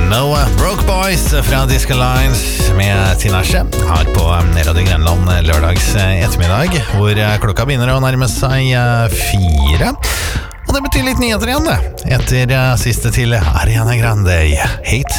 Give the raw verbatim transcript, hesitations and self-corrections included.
No Broke Boys fra Disco Lines med Tinashe her på Radio Grenland lørdags ettermiddag, hvor klokka begynner å nærme seg fire. Og det betyr litt nyheter igjen det, etter siste til Ariana Grande, Hate